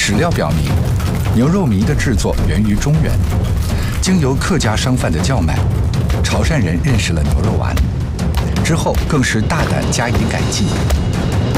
史料表明，牛肉糜的制作源于中原，经由客家商贩的叫卖，潮汕人认识了牛肉丸，之后更是大胆加以改进，